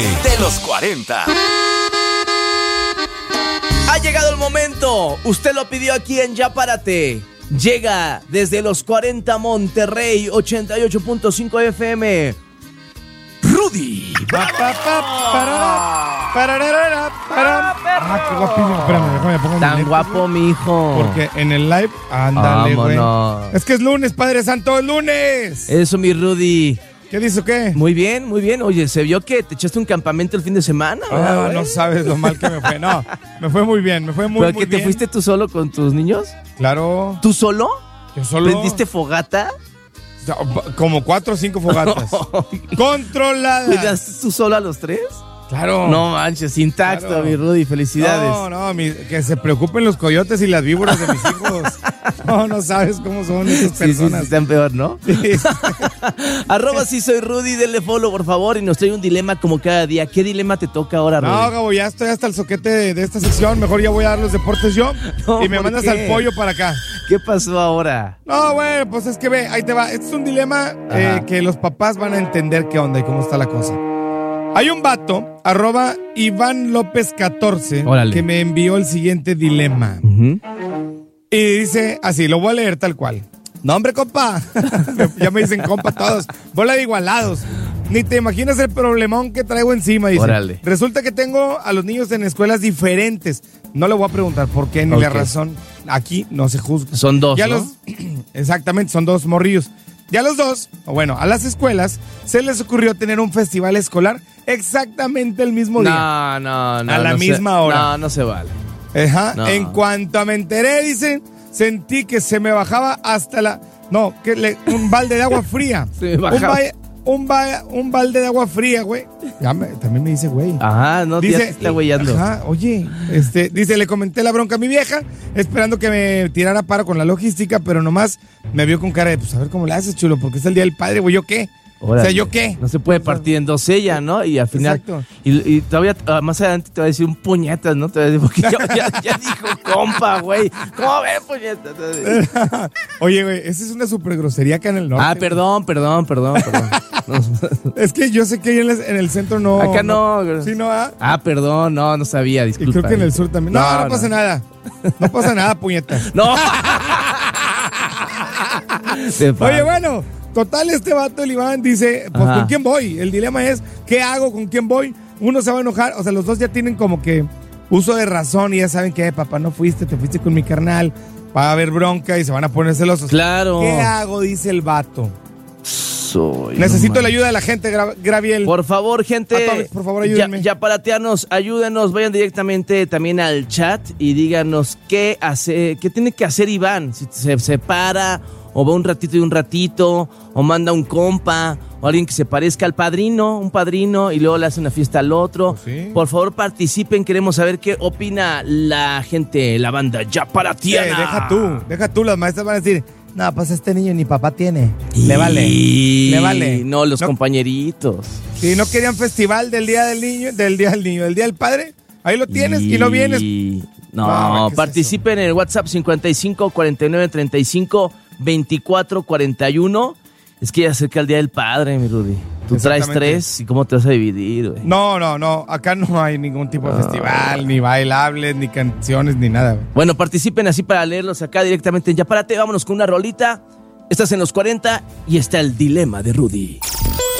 de los 40. Ha llegado el momento. Usted lo pidió aquí en Ya Párate. Llega desde los 40 Monterrey, 88.5 FM. Rudy. Qué guapísimo. Espérame, déjame pongo Tan lentes, guapo, güey. mijo. Porque en el live, ándale, güey. Vámonos. Es que es lunes, Padre Santo, es lunes. Eso, mi Rudy. ¿Qué dice o qué? Muy bien, muy bien. Oye, se vio que te echaste un campamento el fin de semana, ¿verdad, güey? No sabes lo mal que me fue. No, me fue muy bien, me fue muy, ¿Pero muy que bien. te fuiste tú solo con tus niños? Claro. ¿Tú solo? Yo solo. ¿Prendiste fogata? Como 4 o 5 fogatas. Controladas. ¿Cuidaste tú solo a los 3? Claro. No manches, intacto, Claro. mi Rudy, felicidades. Que se preocupen los coyotes y las víboras de mis hijos. No sabes cómo son esas personas. Sí, están peor, ¿no? Sí. @, sí soy Rudy, denle follow, por favor, y nos trae un dilema como cada día. ¿Qué dilema te toca ahora, Rudy? No, Gabo, ya estoy hasta el soquete de esta sección. Mejor ya voy a dar los deportes yo. No, y me ¿por mandas qué? al pollo para acá. ¿Qué pasó ahora? No, bueno, pues es que ve, ahí te va. Este es un dilema que los papás van a entender qué onda y cómo está la cosa. Hay un vato, @Iván López 14, Órale. que me envió el siguiente dilema. Y dice así, lo voy a leer tal cual. No, hombre, compa. Ya me dicen compa todos. Bola de igualados. Ni te imaginas el problemón que traigo encima, dice. Órale. Resulta que tengo a los niños en escuelas diferentes. No le voy a preguntar por qué ni la Ok. razón. Aquí no se juzga. Son dos, Ya ¿no? Exactamente, son dos morrillos. Ya los dos, o bueno, a las escuelas se les ocurrió tener un festival escolar exactamente el mismo día. No. A la misma hora. No, no se vale. Ajá. No. En cuanto me enteré, dice, sentí que se me bajaba hasta la... No, un balde de agua fría. Se me bajaba. Un balde de agua fría, güey. También me dice, güey. Ajá, no, ya te está güeyando. Ajá, oye, dice, le comenté la bronca a mi vieja, esperando que me tirara paro con la logística, pero nomás me vio con cara de, pues a ver cómo le haces, chulo, porque es el Día del Padre, güey, ¿yo qué? Órale. O sea, ¿yo qué? No se puede partir en dos ella, ¿no? Y al final... Exacto. Y todavía más adelante te va a decir un puñetas, ¿no? Te va a decir, porque ya dijo compa, güey. ¿Cómo ves, puñetas? Oye, güey, esa es una super grosería acá en el norte. Ah, perdón. Es que yo sé que ahí en el centro no... Acá no. ¿Sí, no? Ah, perdón, no sabía, Y disculpa. creo que en el sur también. No pasa nada. No pasa nada, puñetas. No. Oye, bueno, total, este vato, el Iván, dice, pues, Ajá. ¿con quién voy? El dilema es, ¿qué hago? ¿Con quién voy? Uno se va a enojar, o sea, los dos ya tienen como que uso de razón y ya saben que, papá, no fuiste, te fuiste con mi carnal, va a haber bronca y se van a poner celosos. Claro. ¿Qué hago? Dice el vato. Soy, Necesito no la ayuda de la gente, Graviel. Por favor, gente, Atomic, por favor, ayúdenme. Ya parateanos, ayúdenos, vayan directamente también al chat y díganos qué tiene que hacer Iván, si se separa o va un ratito, o manda un compa, o alguien que se parezca al padrino, un padrino, y luego le hace una fiesta al otro. Sí. Por favor, participen, queremos saber qué opina la gente, la banda Ya Paratiana. Deja tú, las maestras van a decir, no, pues este niño ni papá tiene. Le vale. No, los compañeritos. Si no querían festival del Día del Padre, ahí lo tienes y no vienes. No, ¿qué es participen en el WhatsApp 55 49 35 24 41. Es que ya acerca el Día del Padre, mi Rudy. Tú traes Exactamente. 3 y cómo te vas a dividir, güey. No, acá no hay ningún tipo de festival, ni bailables, ni canciones, ni nada, güey. Bueno, participen así para leerlos acá directamente en Ya Párate. Vámonos con una rolita. Estás en los 40 y está el dilema de Rudy.